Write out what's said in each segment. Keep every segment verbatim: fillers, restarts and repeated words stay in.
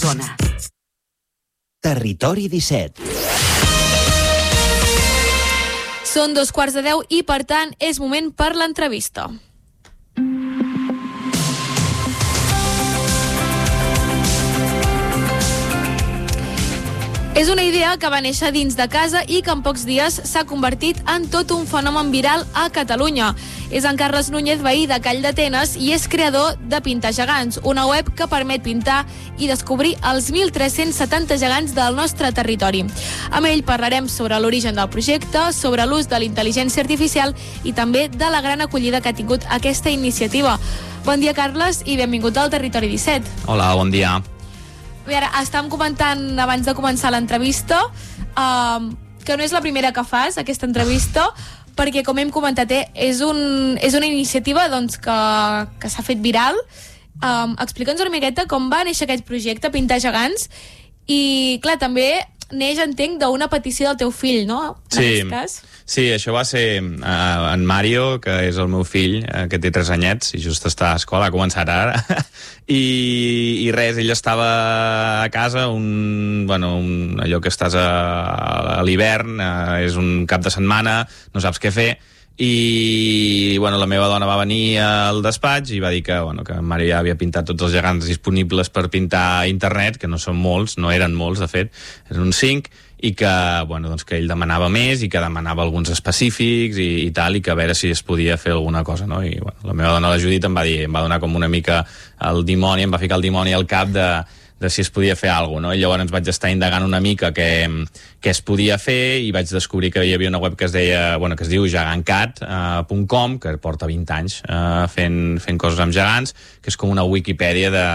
Osona. Territori disset. Són dos quarts de deu i, per tant, és moment per l'entrevista. És una idea que va néixer dins de casa i que en pocs dies s'ha convertit en tot un fenomen viral a Catalunya. És en Carles Núñez, veí de Call d'Atenes, i és creador de Pintar Gegants, una web que permet pintar i descobrir els mil tres-cents setanta gegants del nostre territori. Amb ell parlarem sobre l'origen del projecte, sobre l'ús de la intel·ligència artificial i també de la gran acollida que ha tingut aquesta iniciativa. Bon dia, Carles, i benvingut al Territori disset. Hola, bon dia. A veure, estàvem comentant abans de començar l'entrevista uh, que no és la primera que fas, aquesta entrevista, perquè, com hem comentat, eh, és, un, és una iniciativa doncs, que, que s'ha fet viral. Um, Explica'ns una miqueta com va néixer aquest projecte, Pintar Gegants, i, clar, també neix, entenc, d'una petició del teu fill, no? En sí, cas. sí, això va ser uh, en Mario, que és el meu fill, uh, que té tres anyets, i just està a escola, ha començat ara, I, i res, ell estava a casa, un, bueno, un, allò que estàs a, a l'hivern, uh, és un cap de setmana, no saps què fer, i bueno, la meva dona va venir al despatx i va dir que, bueno, que en Mario ja havia pintat tots els gegants disponibles per pintar a internet, que no són molts, no eren molts, de fet, eren uns cinc, i que, bueno, doncs que ell demanava més i que demanava alguns específics i, i tal, i que a veure si es podia fer alguna cosa, no? I bueno, la meva dona, la Judit, em va dir, em va donar com una mica el dimoni, em va ficar el dimoni al cap de, de si es podia fer alguna cosa, no? I llavors vaig estar indagant una mica què, què es podia fer i vaig descobrir que hi havia una web que es deia, bueno, que es diu gegantcat punt com, que porta vint anys uh, fent, fent coses amb gegants, que és com una Wikipedia de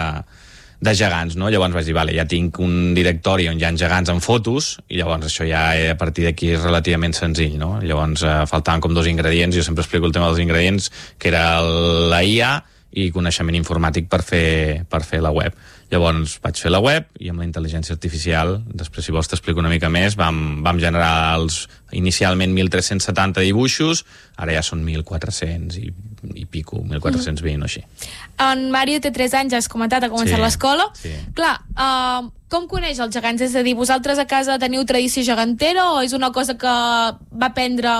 de gegants, no? Llavors vaig dir, vale, ja tinc un directori on hi ha gegants en fotos, i llavors això ja a partir d'aquí és relativament senzill, no? Llavors eh, faltaven com dos ingredients, jo sempre explico el tema dels ingredients, que era la I A i coneixement informàtic per fer, per fer la web. Llavors vaig fer la web i amb la intel·ligència artificial, després si vols t'explico una mica més, vam, vam generar els inicialment mil tres-cents setanta dibuixos, ara ja són mil quatre-cents i, i pico, mil quatre-cents vint mm. o així. En Mario té tres anys, has comentat, ha començat sí, l'escola. Sí. Clar, uh, com coneix els gegants? És a dir, vosaltres a casa teniu tradició gegantera o és una cosa que va aprendre...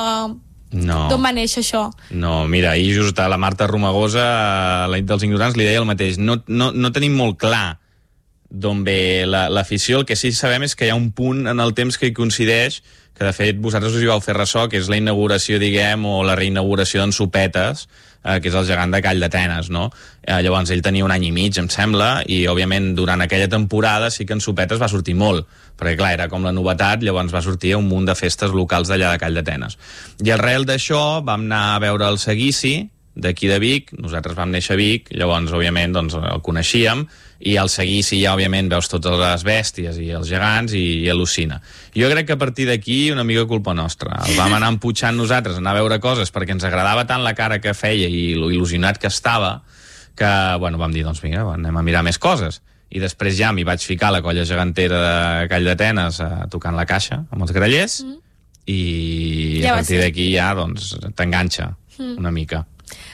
No. D'on va néixer això? No, mira, ahir just a la Marta Romagosa, a la nit dels ignorants, li deia el mateix. No, no, no tenim molt clar d'on ve l'afició. El que sí sabem és que hi ha un punt en el temps que hi coincideix, que de fet vosaltres us hi vau fer ressò, que és la inauguració, diguem, o la reinauguració d'en Sopetes, eh, que és el gegant de Call d'Atenes, no? Eh, llavors ell tenia un any i mig, em sembla, i òbviament durant aquella temporada sí que en Sopetes va sortir molt, perquè clar, era com la novetat, llavors va sortir a un munt de festes locals d'allà de Call d'Atenes. I arrel d'això vam anar a veure el seguici d'aquí de Vic, nosaltres vam néixer a Vic, llavors òbviament doncs, el coneixíem, i al seguici ja òbviament veus totes les bèsties i els gegants i, i al·lucina. Jo crec que a partir d'aquí una mica culpa nostra. El vam anar emputxant nosaltres, anar a veure coses perquè ens agradava tant la cara que feia i lo il·lusionat que estava, que bueno, vam dir, doncs vinga, anem a mirar més coses. I després ja m'hi vaig ficar a la colla gegantera de Call d'Atenes eh, tocant la caixa amb els grallers mm. i ja a partir d'aquí ja doncs t'enganxa mm. una mica.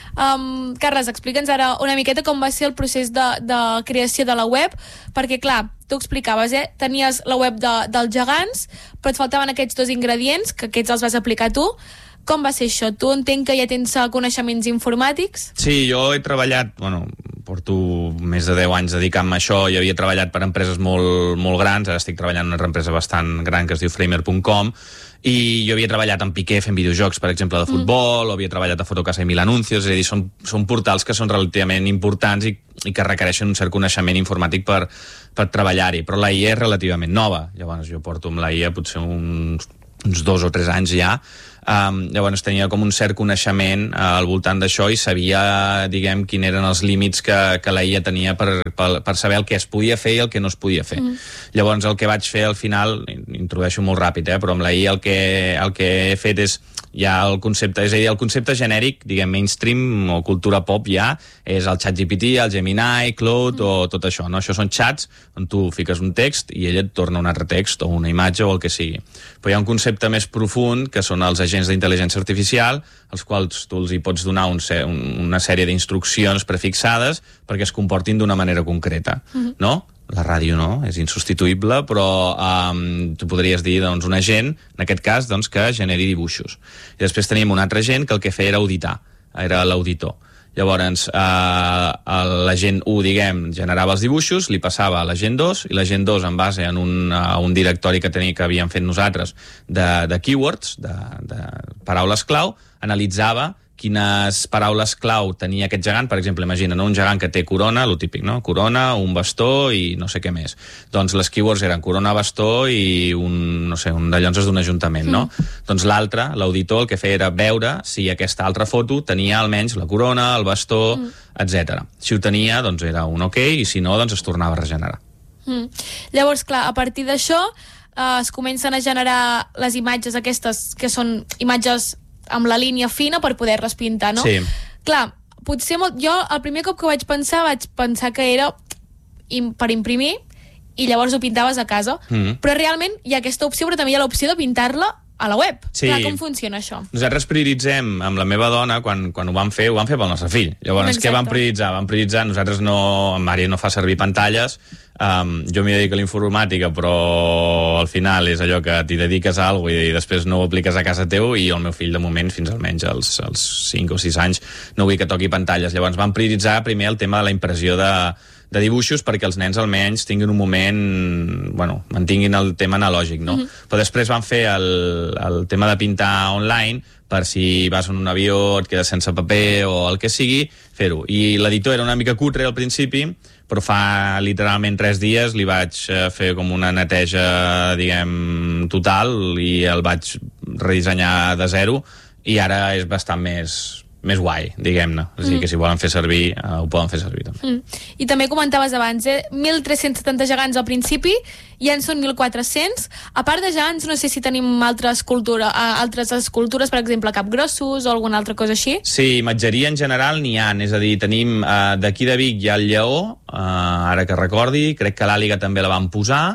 Um, Carles, explica'ns ara una miqueta com va ser el procés de, de creació de la web, perquè clar, tu explicaves, eh? Tenies la web de, dels gegants, però et faltaven aquests dos ingredients, que aquests els vas aplicar tu. Com va ser això? Tu entenc que ja tens coneixements informàtics? Sí, jo he treballat, bueno, porto més de deu anys dedicant-me a això, i havia treballat per empreses molt, molt grans, ara estic treballant en una empresa bastant gran que es diu Framer punt com, i jo havia treballat amb Piqué fent videojocs, per exemple, de futbol, mm. o havia treballat a Fotocasa i Mil Anuncios, és a dir, són, són portals que són relativament importants i, i que requereixen un cert coneixement informàtic per, per treballar-hi, però la I A és relativament nova, llavors jo porto amb la I A potser uns, uns dos o tres anys ja, um, llavors tenia com un cert coneixement uh, al voltant d'això i sabia, diguem, quins eren els límits que, que la I A tenia per, per, per saber el que es podia fer i el que no es podia fer. Mm. Llavors el que vaig fer al final, introdueixo molt ràpid, eh, però amb la I A el que, el que he fet és ja el concepte, és a dir, el concepte genèric, diguem, mainstream o cultura pop ja, és el ChatGPT, el Gemini, Claude mm. o tot això, no? Això són chats on tu fiques un text i ell et torna un altre text o una imatge o el que sigui. Però hi ha un concepte més profund que són els agents d'intel·ligència artificial, als quals tu els hi pots donar un, una sèrie d'instruccions prefixades perquè es comportin d'una manera concreta, mm-hmm. no? la ràdio no, és insubstituïble, però um, tu podries dir doncs, un agent, en aquest cas, doncs, que generi dibuixos. I després teníem un altre agent que el que feia era auditar, era l'auditor. Llavors, eh, l'agent u, diguem, generava els dibuixos, li passava a l'agent dos, i l'agent dos, en base a un, a un directori que, tenia, que havíem fet nosaltres de, de keywords, de, de paraules clau, analitzava quines paraules clau tenia aquest gegant. Per exemple, imagina't un gegant que té corona, lo típic, no? Corona, un bastó i no sé què més. Doncs les keywords eren corona, bastó i un, no sé, un de llonses d'un ajuntament, no? Mm. Doncs l'altre, l'auditor, el que feia era veure si aquesta altra foto tenia almenys la corona, el bastó, mm. etcètera. Si ho tenia, doncs era un ok, i si no, doncs es tornava a regenerar. Mm. Llavors, clar, a partir d'això eh, es comencen a generar les imatges aquestes, que són imatges amb la línia fina per poder-les pintar, no? Sí. Clar, potser molt, jo el primer cop que ho vaig pensar vaig pensar que era im, per imprimir i llavors ho pintaves a casa, mm-hmm. però realment hi ha aquesta opció, però també hi ha l'opció de pintar-la a la web. Sí. Clar, com funciona això? Nosaltres prioritzem amb la meva dona, quan, quan ho vam fer, ho vam fer pel nostre fill. Llavors, exacte. Què vam prioritzar? Vam prioritzar, nosaltres no, en Mario no fa servir pantalles, um, jo m'hi dedico a la informàtica, però al final és allò que t'hi dediques a alguna cosa i després no ho apliques a casa teu, i el meu fill, de moment, fins almenys als, als cinc o sis anys, no vull que toqui pantalles. Llavors vam prioritzar primer el tema de la impressió de de dibuixos perquè els nens almenys tinguin un moment, bueno, mantinguin el tema analògic, no? Mm-hmm. Però després van fer el, el tema de pintar online per si vas en un avió, et quedes sense paper o el que sigui, fer-ho. I l'editor era una mica cutre al principi, però fa literalment tres dies li vaig fer com una neteja, diguem, total, i el vaig redissenyar de zero, i ara és bastant més... més guai, diguem-ne. És a dir, mm. que si volen fer servir, uh, ho poden fer servir també. Mm. I també comentaves abans, eh? mil tres-cents setanta gegants al principi, ja en són mil quatre-cents. A part de gegants, no sé si tenim altres, cultura, uh, altres escultures, per exemple, capgrossos o alguna altra cosa així. Sí, imatgeria en general n'hi ha, és a dir, tenim uh, d'aquí de Vic hi ha el lleó, uh, ara que recordi, crec que l'àliga també la van posar,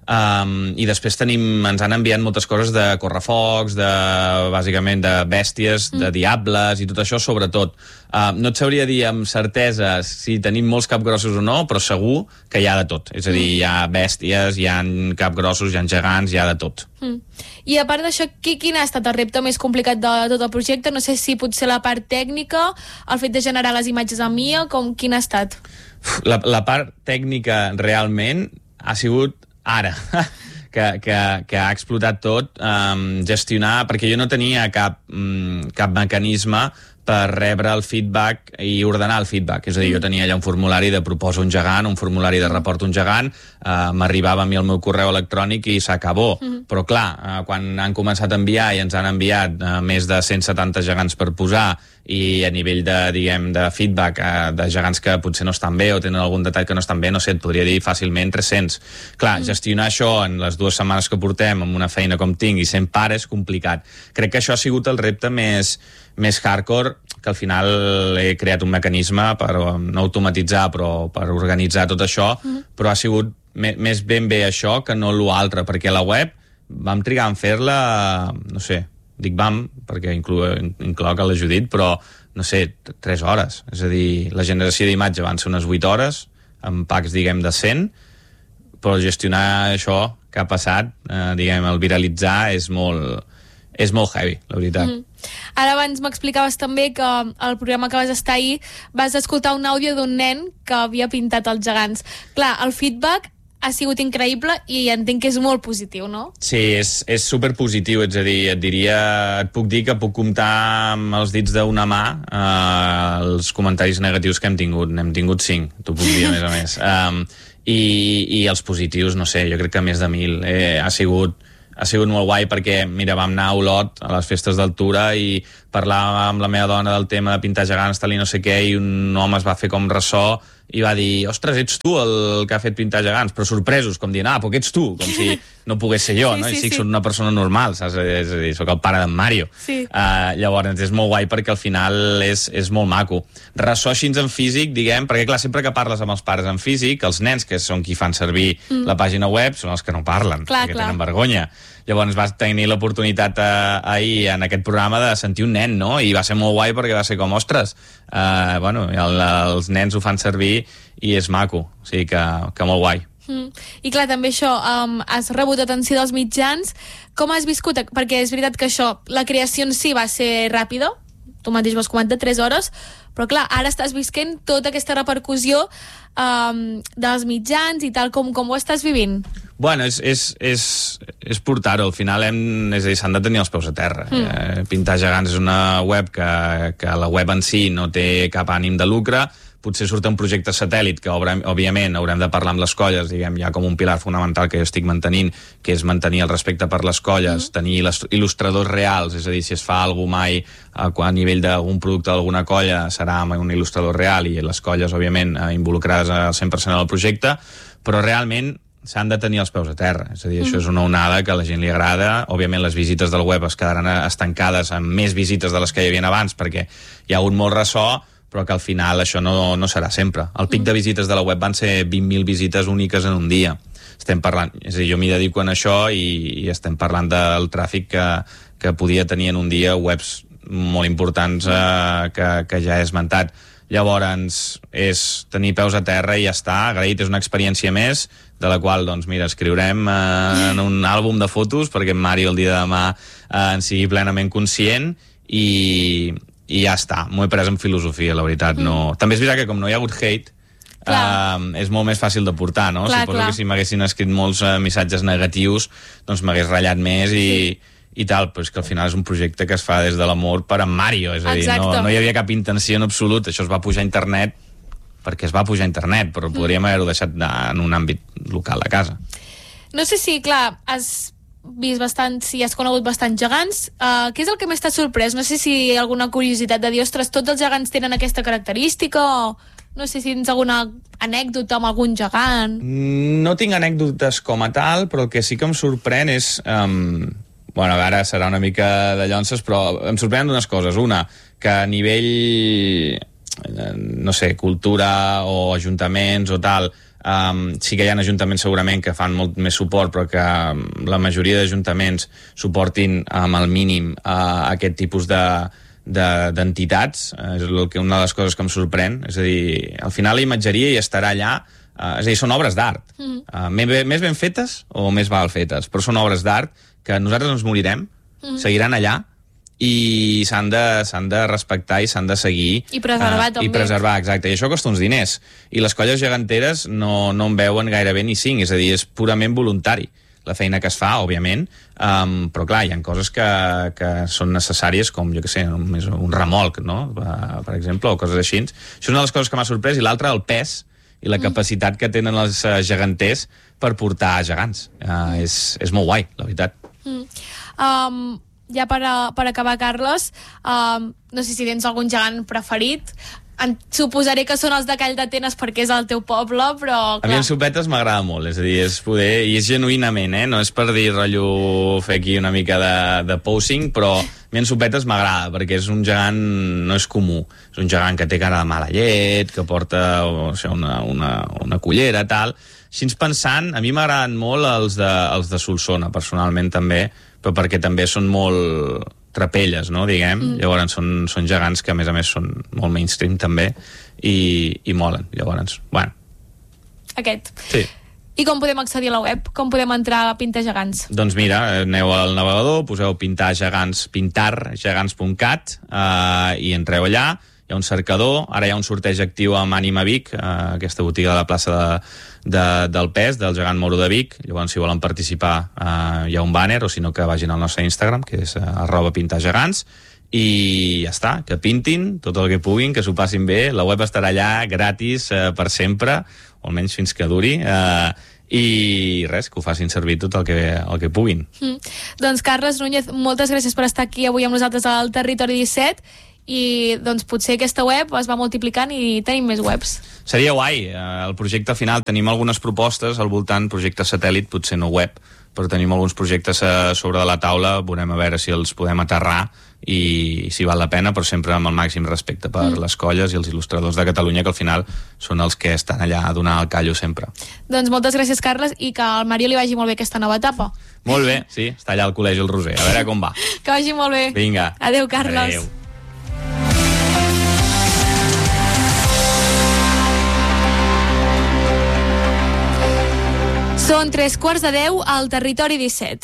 Um, i després tenim, ens han enviat moltes coses de correfocs, de, bàsicament de bèsties, mm. de diables i tot això, sobretot. Uh, no et sabria dir amb certesa si tenim molts capgrossos o no, però segur que hi ha de tot. És a dir, hi ha bèsties, hi ha capgrossos, hi ha gegants, hi ha de tot. Mm. I a part d'això, quin ha estat el repte més complicat de tot el projecte? No sé si potser la part tècnica, el fet de generar les imatges amb I A, com, quin ha estat? La, la part tècnica realment ha sigut ara, que, que, que ha explotat tot, um, gestionar, perquè jo no tenia cap, um, cap mecanisme per rebre el feedback i ordenar el feedback. És a dir, jo tenia allà un formulari de proposa un gegant, un formulari de reporta un gegant, uh, m'arribava a mi el meu correu electrònic i s'acabó. Mm-hmm. Però clar, uh, quan han començat a enviar i ens han enviat uh, més de cent setanta gegants per posar, i a nivell de, diguem, de feedback eh, de gegants que potser no estan bé o tenen algun detall que no estan bé, no sé, et podria dir fàcilment tres-cents. Clar, mm. gestionar això en les dues setmanes que portem amb una feina com tinc i sent pare és complicat. Crec que això ha sigut el repte més, més hardcore, que al final he creat un mecanisme per no automatitzar, però per organitzar tot això, mm. però ha sigut me, més ben bé això que no l'altre, perquè la web vam trigar en fer-la, no sé, dic vam, perquè inclou, incloc la Judit, però, no sé, tres hores. És a dir, la generació d'imatge van ser unes vuit hores, amb packs, diguem, de cent, però gestionar això que ha passat, eh, diguem, el viralitzar és molt, és molt heavy, la veritat. Mm. Ara abans m'explicaves també que al programa que vas estar ahir vas escoltar un àudio d'un nen que havia pintat els gegants. Clar, el feedback ha sigut increïble i entenc que és molt positiu, no? Sí, és, és superpositiu, és a dir, et diria, et puc dir que puc comptar amb els dits d'una mà eh, els comentaris negatius que hem tingut, n'hem tingut cinc, t'ho puc dir a més a més. Um, i, i els positius, no sé, jo crec que més de mil. Eh, ha sigut ha sigut molt guai perquè, mira, vam anar a Olot a les festes d'altura i parlàvem amb la meva dona del tema de pintar gegants, tal i no sé què, i un home es va fer com ressò i va dir, ostres, ets tu el que ha fet pintar gegants, però sorpresos, com dient, ah, però que ets tu, com si no pogués ser jo, sí, no? Sí, I sí que sí. Soc una persona normal, saps? És a dir, soc el pare d'en Mario. Sí. Uh, llavors, és molt guai perquè al final és, és molt maco. Ressò així en físic, diguem, perquè clar, sempre que parles amb els pares en físic, els nens, que són qui fan servir mm. la pàgina web, són els que no parlen, clar, perquè clar. Tenen vergonya. Llavors vas tenir l'oportunitat eh, ahir en aquest programa de sentir un nen, no? I va ser molt guai perquè va ser com, ostres, eh, bueno, el, els nens ho fan servir i és maco, o sigui que, que molt guai. Mm. I clar, també això, um, has rebut atenció dels mitjans. Com has viscut? Perquè és veritat que això, la creació en si va ser ràpida, tu mateix ho has comentat, tres hores, però clar, ara estàs visquent tota aquesta repercussió um, dels mitjans i tal, com, com ho estàs vivint? Bueno, és, és, és, és portar-ho. Al final hem, és a dir, s'han de tenir els peus a terra. Mm. Eh, Pintar Gegants és una web que, que la web en si no té cap ànim de lucre. Potser surt un projecte satèl·lit que, òbviament, haurem de parlar amb les colles, diguem, hi ha com un pilar fonamental que jo estic mantenint, que és mantenir el respecte per les colles, mm. tenir il·lustradors reals, és a dir, si es fa alguna mai a, a nivell d'algun producte d'alguna colla, serà amb un il·lustrador real i les colles, òbviament, involucrades al cent per cent en el projecte, però realment s'han de tenir els peus a terra, és a dir, mm. això és una onada que a la gent li agrada. Òbviament les visites del web es quedaran estancades amb més visites de les que hi havia abans perquè hi ha hagut molt ressò, però que al final això no, no serà sempre. El pic de visites de la web van ser vint mil visites úniques en un dia. Estem parlant, és a dir, jo m'hi dedico en això i, i estem parlant del tràfic que, que podia tenir en un dia webs molt importants eh, que, que ja he esmentat. Llavors, és tenir peus a terra i ja està, agraït, és una experiència més, de la qual, doncs, mira, escriurem eh, en un àlbum de fotos perquè en Mario el dia de demà eh, en sigui plenament conscient i... i ja està, m'ho he pres en filosofia, la veritat. Mm. No... També és veritat que com no hi ha hagut hate, uh, és molt més fàcil de portar, no? Clar, Suposo clar. que si m'haguessin escrit molts uh, missatges negatius, doncs m'hagués ratllat més i, sí. i tal, però és que al final és un projecte que es fa des de l'amor per en Mario, és a dir, no, no hi havia cap intenció en absolut, això es va pujar a internet perquè es va pujar a internet, però mm. podríem haver-ho deixat en un àmbit local a casa. No sé si, clar, has vist bastant, si has conegut bastants gegants, uh, què és el que més t'ha sorprès? No sé si hi ha alguna curiositat de dir, ostres, tots els gegants tenen aquesta característica, o no sé si tens alguna anècdota amb algun gegant. No tinc anècdotes com a tal, però el que sí que em sorprèn és... Um, bueno, ara serà una mica de llonces, però em sorprenen dues coses. Una, que a nivell, no sé, cultura o ajuntaments o tal, Um, sí que hi ha ajuntaments segurament que fan molt més suport, però que la majoria d'ajuntaments suportin amb el mínim uh, aquest tipus de, de, d'entitats. Uh, és el que, una de les coses que em sorprèn. És a dir, al final la imatgeria hi estarà allà, uh, és a dir, són obres d'art. Mm. Uh, més, més ben fetes o més mal fetes, però són obres d'art que nosaltres ens morirem, mm. seguiran allà, i s'han de, s'han de respectar i s'han de seguir. I preservar, uh, també. I preservar, exacte. I això costa uns diners. I les colles geganteres no, no en veuen gairebé ni cinc, és a dir, és purament voluntari la feina que es fa, òbviament, um, però clar, hi ha coses que, que són necessàries, com, jo què sé, només un remolc, no?, per exemple, o coses així. Això és una de les coses que m'ha sorprès, i l'altra, el pes i la mm. capacitat que tenen els uh, geganters per portar gegants. Uh, és, és molt guai, la veritat. Mm. Um... Ja per, a, per acabar, Carles, um, no sé si tens algun gegant preferit. En, suposaré que són els de Call d'Atenes perquè és el teu poble, però... Clar. A mi en Sopetes m'agrada molt, és a dir, és poder... I és genuïnament, eh? No és per dir rotllo fer aquí una mica de, de posing, però a mi en Sopetes m'agrada, perquè és un gegant... no és comú. És un gegant que té cara de mala llet, que porta o sigui, una, una, una cullera, tal... Així pensant, a mi m'agraden molt els de, els de Solsona, personalment també, però perquè també són molt trapelles, no?, diguem. Mm. Llavors són, són gegants que, a més a més, són molt mainstream també i, i molen. Llavors, bueno. Aquest. Sí. I com podem accedir a la web? Com podem entrar a Pintar Gegants? Doncs mira, aneu al navegador, poseu pintar gegants, pintar gegants punt cat eh, i entreu allà. Hi ha un cercador, ara hi ha un sorteig actiu amb Ànima Vic, eh, aquesta botiga de la plaça de, de, del Pes, del gegant Moro de Vic. Llavors, si volen participar, eh, hi ha un banner, o si no, que vagin al nostre Instagram, que és eh, arroba pintar gegants, i ja està, que pintin tot el que puguin, que s'ho passin bé. La web estarà allà gratis eh, per sempre, o almenys fins que duri, eh, i res, que ho facin servir tot el que, el que puguin. Mm. Doncs Carles Núñez, moltes gràcies per estar aquí avui amb nosaltres al Territori disset, i doncs potser aquesta web es va multiplicant i tenim més webs. Seria guai. El projecte final tenim algunes propostes al voltant, projecte satèl·lit, potser no web, però tenim alguns projectes sobre de la taula, veurem a veure si els podem aterrar i si val la pena, però sempre amb el màxim respecte per mm. les colles i els il·lustradors de Catalunya, que al final són els que estan allà a donar el callo sempre. Doncs moltes gràcies, Carles, i que al Mario li vagi molt bé aquesta nova etapa. Molt bé, sí, està allà al col·legi el Roser, a veure com va. Que vagi molt bé. Vinga. Adéu, Carles. Adéu. Són tres quarts de deu al Territori disset.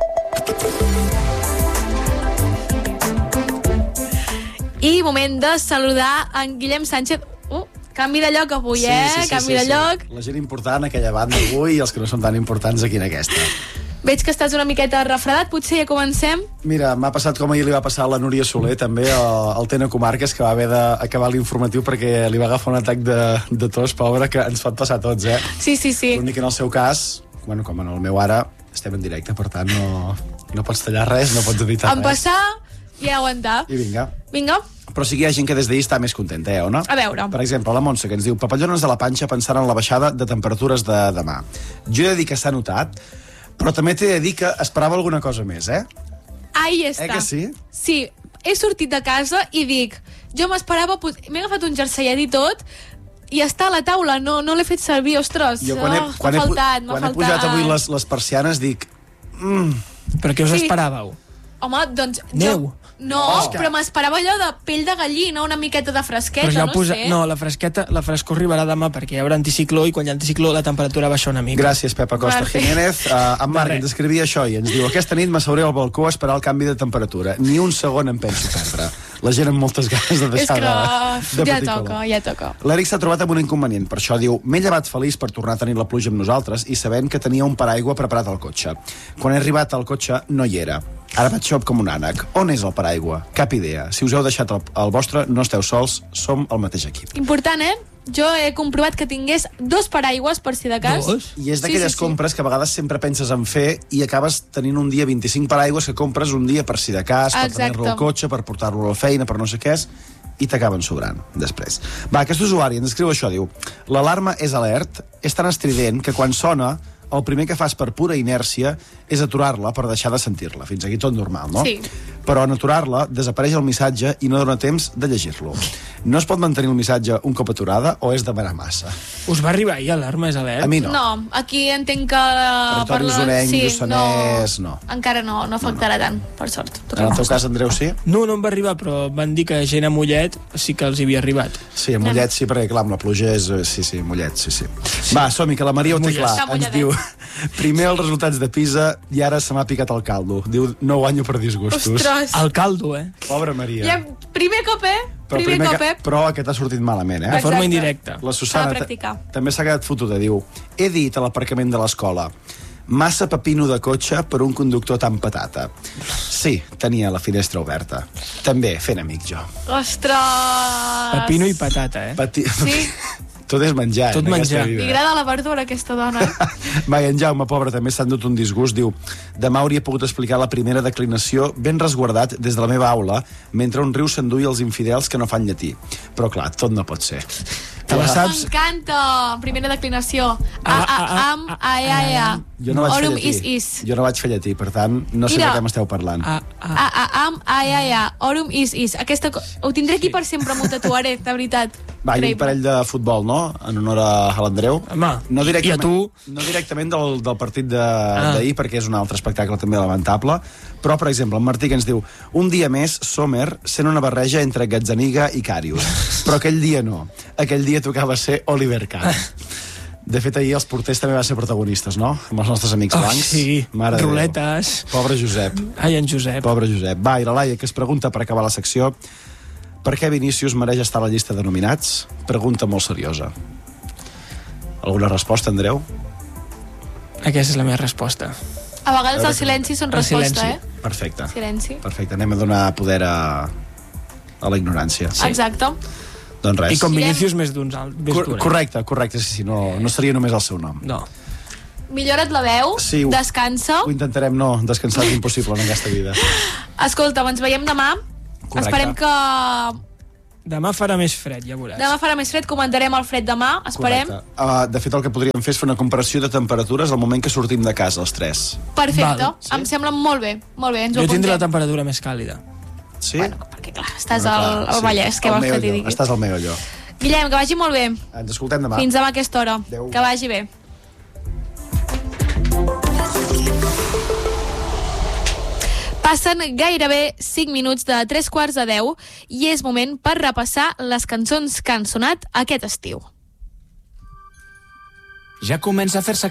I moment de saludar en Guillem Sánchez. Uh, canvi de lloc avui, sí, eh? Sí, sí, canvi sí, de sí. lloc. La gent important a aquella banda avui i els que no són tan importants aquí en aquesta. Veig que estàs una miqueta refredat, potser ja comencem? Mira, m'ha passat com ahir li va passar a la Núria Soler, també, al, al Tena Comarques, que va haver d'acabar l'informatiu perquè li va agafar un atac de, de tos, pobra, que ens pot passar a tots, eh? Sí, sí, sí. L'únic que en el seu cas, bueno, com en el meu ara, estem en directe, per tant, no, no pots tallar res, no pots editar En res. passar i aguantar. I vinga. Vinga. Però sí que hi ha gent que des d'ahir està més contenta, eh, o no? A veure. Per exemple, la Montse, que ens diu papallones de la panxa pensant en la baixada de temperatures de demà. Jo he de dir que s'ha notat, però també t'he de dir que esperava alguna cosa més, eh? Ahí està. Eh que sí? Sí, he sortit de casa i dic, jo m'esperava, m'he agafat un jerseillet i tot, i està a la taula, no, no l'he fet servir, ostres. Jo quan he, oh, quan m'ha he, faltat, m'ha quan he faltat. pujat avui les, les persianes dic... Mm, Però què us Sí. esperàveu? Home, doncs... Neu. Jo, no, Oscar. però m'esperava allò de pell de gallina, una miqueta de fresqueta, Però ja no posa... sé. No, la fresqueta, la frescor arribarà demà perquè hi haurà anticicló i quan hi ha anticicló la temperatura baixa una mica. Gràcies, Pepa Costa Gràcies. Jiménez. Uh, en Marc De res. ens escrivia això i ens diu aquesta nit m'asseuré al balcó a esperar el canvi de temperatura. Ni un segon em penso perdre. La gent amb moltes ganes de És deixar que de, de ja patir toca, calor. ja toca. L'Eric s'ha trobat amb un inconvenient, per això diu m'he llevat feliç per tornar a tenir la pluja amb nosaltres i sabent que tenia un paraigua preparat al cotxe. Quan he arribat al cotxe no hi era. Ara vaig xop com un ànec. On és el paraigua? Cap idea. Si us heu deixat el, el vostre, no esteu sols, som el mateix equip. Important, eh? Jo he comprovat que tingués dos paraigües, per si de cas. Dos? I és d'aquelles Sí, sí, sí. compres que a vegades sempre penses en fer i acabes tenint un dia vint-i-cinc paraigües que compres un dia per si de cas, per Exacte. tenir-lo al cotxe, per portar-lo a la feina, per no sé què és, i t'acaben sobrant després. Va, aquest usuari ens escriu això, diu l'alarma és alert, és tan estrident que quan sona el primer que fas per pura inèrcia és aturar-la per deixar de sentir-la. Fins aquí tot normal, no? Sí. Però en aturar-la desapareix el missatge i no dona temps de llegir-lo. No es pot mantenir el missatge un cop aturada o és demanar massa? Us va arribar ahir alarma, és alert? A mi no. No, aquí entenc que... Territori usonenc, lluçanès, no. Encara no, no afectarà tant, per sort. Tot En el el teu cas, Andreu, sí? No, no em va arribar, però van dir que gent a Mollet sí que els hi havia arribat. Sí, a Mollet sí, perquè clar, amb la pluja és... eh, Sí, sí, Mollet, sí, sí. Va, som-hi, que la Maria ho té Mollet. clar. Està Ens mulledet. diu, primer els resultats de Pisa i ara se m'ha picat el caldo. Diu, no guanyo per disgustos. Ostres! El caldo, eh? Pobra Maria. Ja, primer cop, eh? Però, primer, primer cop, que, eh? però aquest ha sortit malament, eh? De forma Exacte. indirecta. La S'ha Susana de ta- practicar. també s'ha quedat fotuda, diu he dit a l'aparcament de l'escola massa pepino de cotxe per un conductor tan patata. Sí, tenia la finestra oberta. També fent amic jo. Ostres! Pepino i patata, eh? Pati... Sí. Tot és menjar. Tot en aquesta menjar. vida. Li agrada la verdura, aquesta dona. Va, i en Jaume, pobre, també s'ha endut un disgust. Diu, demà hauria pogut explicar la primera declinació ben resguardat des de la meva aula mentre un riu s'enduia els infidels que no fan llatí. Però clar, tot no pot ser. Te la saps? M'encanta! Primera declinació. A, A, a, a, am, a, e, a, e, a. Jo no vaig fer Orum llatí. is, is. Jo no vaig fer llatí, per tant, no sé Mira. de què m'esteu parlant. A, a. A, a, am, a, e, a, e, a. Orum is, is. Aquesta, co- ho tindré aquí per sempre, m'ho tatuaré, de veritat. Va, i un Increïble. parell de futbol, no? En honor a, a l'Andreu. Home, no i a tu? No directament del, del partit de- Ah. d'ahir, perquè és un altre espectacle també lamentable, però, per exemple, en Martí que ens diu un dia més, Sommer sent una barreja entre Gazzaniga i Karius. Però aquell dia no. Aquell dia tocava ser Oliver Kahn. De fet, ahir els porters també van ser protagonistes, no? Amb els nostres amics Oh, blancs. sí, Mare de Déu. ruletes. Pobre Josep. Ai, en Josep. Pobre Josep. Va, i la Laia, que es pregunta per acabar la secció per què Vinícius mereix estar a la llista de nominats? Pregunta molt seriosa. Alguna resposta, Andreu? Aquesta és la meva resposta. A vegades el silenci són El resposta, silenci. eh? Perfecte. Silenci. Perfecte, anem a donar poder a, a la ignorància. Sí. Exacte. Doncs res. I com Mirem. Vinícius més d'uns alt- més Cor d'un, eh? correcte, correcte, sí, sí, no, no seria només el seu nom. No. Millora't la veu, Sí, ho- descansa. Ho intentarem, no, descansar és impossible en aquesta vida. Escolta, ens veiem demà. Correcte. Esperem que... Demà farà més fred, ja veuràs. Demà farà més fred, comentarem el fred demà, esperem. Uh, de fet, el que podríem fer és fer una comparació de temperatures al moment que sortim de casa, els tres. Perfecte, Val, em sembla molt bé, molt bé, ens ho Jo tindré la apuntem. temperatura més càlida. Sí? Bueno, perquè clar, estàs Bueno, al, clar, al sí. Vallès, què Al vols que meu t'hi allò, digui? Estàs al meu allò. Guillem, que vagi molt bé. Ens escoltem demà. Fins demà a aquesta hora. Adéu. Que vagi bé. Passen gairebé cinc minuts de tres quarts de deu i és moment per repassar les cançons que han sonat aquest estiu. Ja comença a fer-se